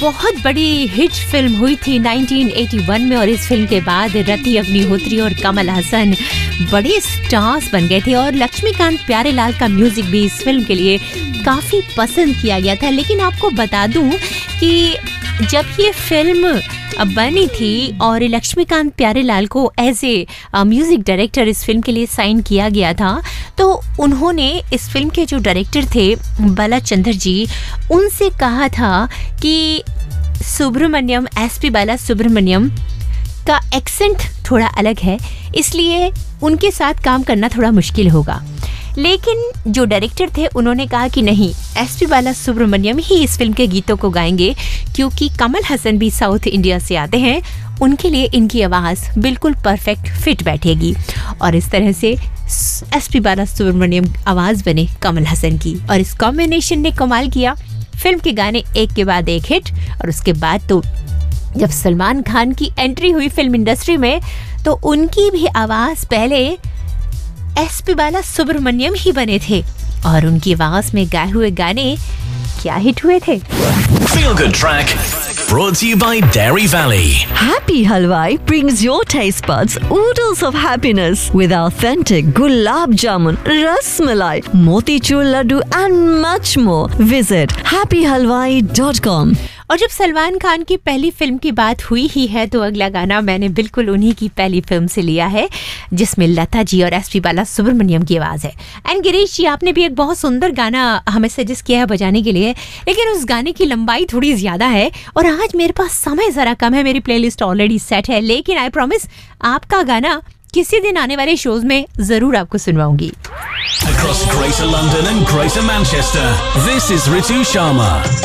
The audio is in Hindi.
बहुत बड़ी हिट फिल्म हुई थी 1981 में और इस फिल्म के बाद रति अग्निहोत्री और कमल हसन बड़े स्टार्स बन गए थे और लक्ष्मीकांत प्यारेलाल का म्यूजिक भी इस फिल्म के लिए काफ़ी पसंद किया गया था। लेकिन आपको बता दूं कि जब ये फिल्म बनी थी और लक्ष्मीकांत प्यारेलाल को एज ए म्यूज़िक डायरेक्टर इस फिल्म के लिए साइन किया गया था, तो उन्होंने इस फिल्म के जो डायरेक्टर थे बालाचंद्र जी, उनसे कहा था कि सुब्रमण्यम एसपी बाला सुब्रमण्यम का एक्सेंट थोड़ा अलग है, इसलिए उनके साथ काम करना थोड़ा मुश्किल होगा। लेकिन जो डायरेक्टर थे उन्होंने कहा कि नहीं, एसपी बाला सुब्रमण्यम ही इस फिल्म के गीतों को गाएंगे, क्योंकि कमल हसन भी साउथ इंडिया से आते हैं, उनके लिए इनकी आवाज़ बिल्कुल परफेक्ट फिट बैठेगी। और इस तरह से एसपी बाला सुब्रमण्यम आवाज़ बने कमल हसन की और इस कॉम्बिनेशन ने कमाल किया। फिल्म के गाने एक के बाद एक हिट और उसके बाद तो जब सलमान खान की एंट्री हुई फिल्म इंडस्ट्री में तो उनकी भी आवाज़ पहले एसपी बाला सुब्रमण्यम ही बने थे और उनकी आवाज में गाए हुए गाने क्या हिट हुए थे। Feel Good Track brought to you by Dairy Valley. Happy Halwai brings your taste buds oodles of happiness with authentic gulab jamun, ras malai, motichur laddu and much more. Visit happyhalwai.com. और जब सलमान खान की पहली फिल्म की बात हुई ही है तो अगला गाना मैंने बिल्कुल उन्हीं की पहली फिल्म से लिया है, जिसमें लता जी और एसपी बाला सुब्रमण्यम की आवाज़ है। एंड गिरीश जी, आपने भी एक बहुत सुंदर गाना हमें सजेस्ट किया है बजाने के लिए, लेकिन उस गाने की लंबाई थोड़ी ज़्यादा है और आज मेरे पास समय ज़रा कम है। मेरी प्लेलिस्ट ऑलरेडी सेट है, लेकिन आई प्रॉमिस आपका गाना किसी दिन आने वाले शोज में ज़रूर आपको सुनवाऊंगी। Across Greater London and Greater Manchester, this is Ritu Sharma.